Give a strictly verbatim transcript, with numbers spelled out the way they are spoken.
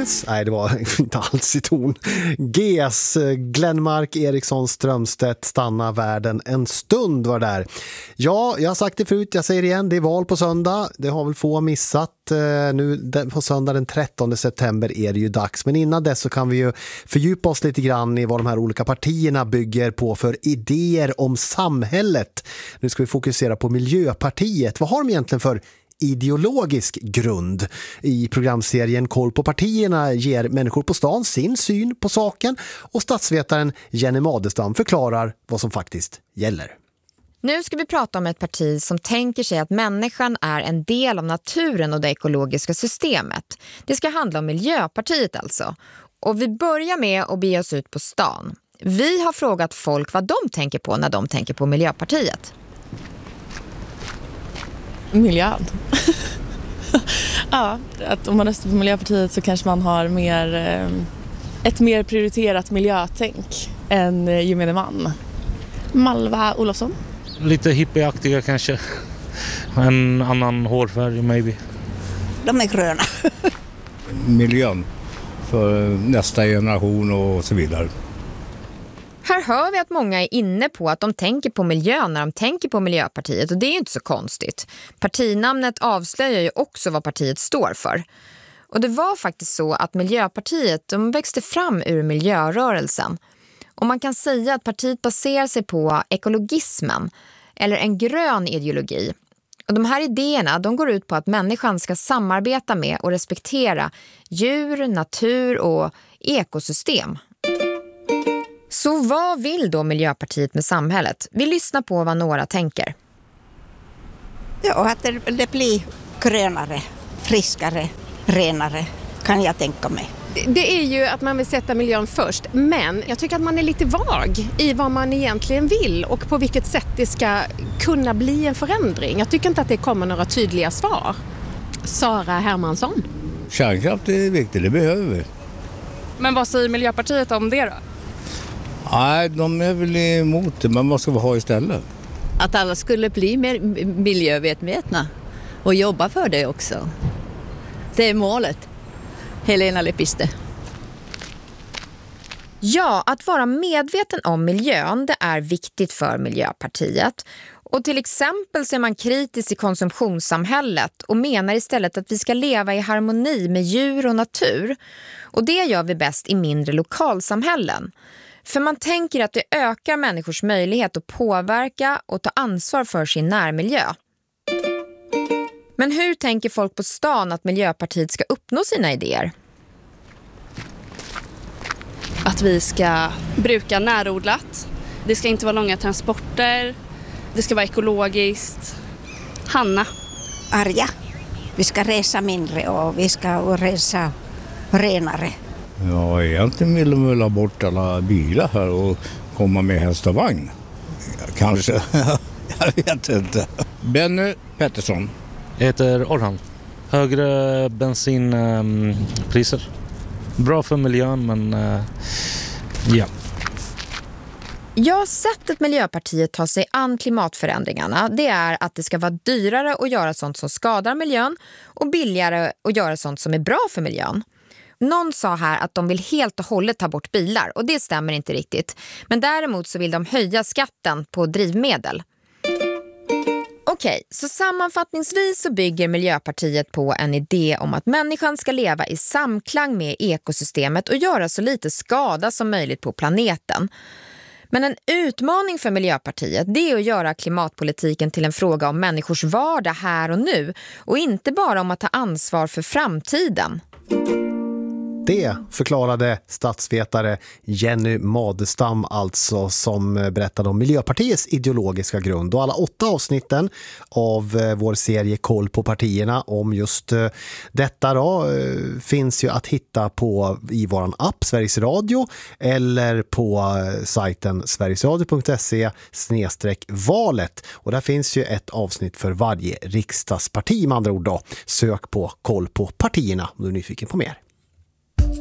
Gles, nej det var inte alls i ton. G S, Glenmark, Eriksson, Strömstedt, stanna världen en stund var där. Ja, jag har sagt det förut, jag säger det igen, det är val på söndag. Det har väl få missat. Nu på söndag den trettonde september är det ju dags. Men innan dess så kan vi ju fördjupa oss lite grann i vad de här olika partierna bygger på för idéer om samhället. Nu ska vi fokusera på Miljöpartiet. Vad har de egentligen för ideologisk grund? I programserien Koll på partierna ger människor på stan sin syn på saken och statsvetaren Jenny Madestam förklarar vad som faktiskt gäller. Nu ska vi prata om ett parti som tänker sig att människan är en del av naturen och det ekologiska systemet. Det ska handla om Miljöpartiet alltså. Och vi börjar med att bege oss ut på stan. Vi har frågat folk vad de tänker på när de tänker på Miljöpartiet. Miljön. Ja, att om man röstar på Miljöpartiet så kanske man har mer, ett mer prioriterat miljötänk än gemene man. Malva Olofsson. Lite hippieaktiga kanske. En annan hårfärg, maybe. De är gröna. Miljön för nästa generation och så vidare. Här hör vi att många är inne på att de tänker på miljön när de tänker på Miljöpartiet, och det är ju inte så konstigt. Partinamnet avslöjar ju också vad partiet står för. Och det var faktiskt så att Miljöpartiet, de växte fram ur miljörörelsen. Och man kan säga att partiet baserar sig på ekologismen, eller en grön ideologi. Och de här idéerna, de går ut på att människan ska samarbeta med och respektera djur, natur och ekosystem. Så vad vill då Miljöpartiet med samhället? Vi lyssnar på vad några tänker. Ja, att det, det blir grönare, friskare, renare kan jag tänka mig. Det är ju att man vill sätta miljön först, men jag tycker att man är lite vag i vad man egentligen vill och på vilket sätt det ska kunna bli en förändring. Jag tycker inte att det kommer några tydliga svar. Sara Hermansson. Kärnkraft är viktigt, det behöver vi. Men vad säger Miljöpartiet om det då? Nej, de är väl emot det, men vad ska vi ha istället? Att alla skulle bli mer miljövetna och jobba för det också. Det är målet. Helena Lepiste. Ja, att vara medveten om miljön, det är viktigt för Miljöpartiet. Och till exempel så är man kritisk i konsumtionssamhället och menar istället att vi ska leva i harmoni med djur och natur. Och det gör vi bäst i mindre lokalsamhällen. För man tänker att det ökar människors möjlighet att påverka och ta ansvar för sin närmiljö. Men hur tänker folk på stan att Miljöpartiet ska uppnå sina idéer? Att vi ska bruka närodlat. Det ska inte vara långa transporter. Det ska vara ekologiskt. Hanna. Arja. Vi ska resa mindre och vi ska resa renare. Ja, egentligen vill de väl ha bort alla bilar här och komma med häst och vagn. Kanske. Jag vet inte. Benny Pettersson. Jag heter Orhan. Högre bensinpriser. Bra för miljön, men uh, ja. Ja, sättet Miljöpartiet tar sig an klimatförändringarna, det är att det ska vara dyrare att göra sånt som skadar miljön och billigare att göra sånt som är bra för miljön. Någon sa här att de vill helt och hållet ta bort bilar, och det stämmer inte riktigt. Men däremot så vill de höja skatten på drivmedel. Okej, så sammanfattningsvis så bygger Miljöpartiet på en idé om att människan ska leva i samklang med ekosystemet och göra så lite skada som möjligt på planeten. Men en utmaning för Miljöpartiet, det är att göra klimatpolitiken till en fråga om människors vardag här och nu och inte bara om att ta ansvar för framtiden. Det förklarade statsvetare Jenny Madestam alltså, som berättade om Miljöpartiets ideologiska grund. Och alla åtta avsnitten av vår serie Koll på partierna om just detta då finns ju att hitta på i våran app Sveriges Radio eller på sajten sverigesradio punkt se snedstreck valet. Och där finns ju ett avsnitt för varje riksdagsparti med andra ord då. Sök på Koll på partierna om du är nyfiken på mer.